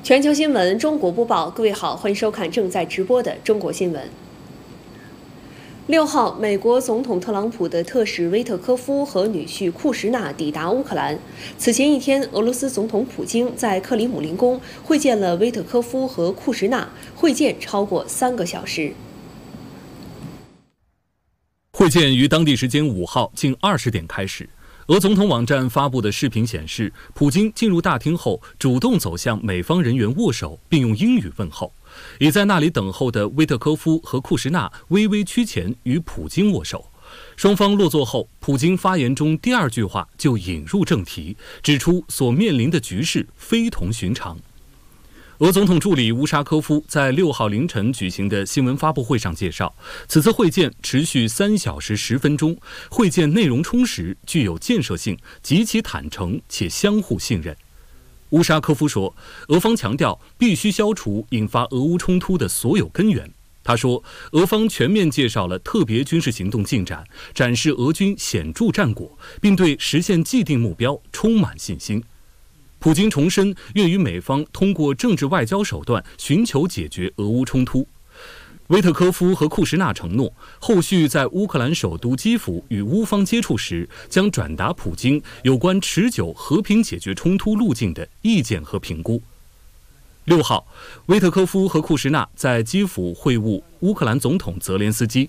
全球新闻中国播报，各位好，欢迎收看正在直播的中国新闻。6号，美国总统特朗普的特使威特科夫和女婿库什纳抵达乌克兰。此前一天，俄罗斯总统普京在克里姆林宫会见了威特科夫和库什纳，会见超过3个小时。 会见于当地时间5号近20点开始。俄总统网站发布的视频显示，普京进入大厅后主动走向美方人员握手，并用英语问候。已在那里等候的威特科夫和库什纳微微屈前与普京握手。双方落座后，普京发言中第2句话就引入正题，指出所面临的局势非同寻常。俄总统助理乌沙科夫在6号凌晨举行的新闻发布会上介绍，此次会见持续3小时10分钟，会见内容充实，具有建设性，极其坦诚且相互信任。乌沙科夫说，俄方强调必须消除引发俄乌冲突的所有根源。他说，俄方全面介绍了特别军事行动进展，展示俄军显著战果，并对实现既定目标充满信心。普京重申愿与美方通过政治外交手段寻求解决俄乌冲突。威特科夫和库什纳承诺，后续在乌克兰首都基辅与乌方接触时，将转达普京有关持久和平解决冲突路径的意见和评估。6号，威特科夫和库什纳在基辅会晤乌克兰总统泽连斯基。